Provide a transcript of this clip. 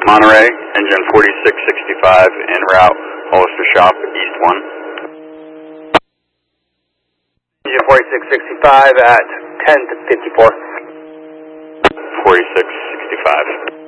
Monterey, engine 4665 en route, Hollister Shop, East 1. Engine 4665 at 10 to 54. 4665.